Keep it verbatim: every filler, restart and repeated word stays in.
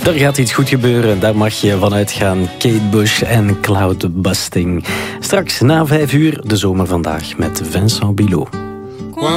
Er gaat iets goed gebeuren, daar mag je vanuit gaan. Kate Bush en Cloudbusting. Straks na vijf uur de zomer vandaag met Vincent Bilot.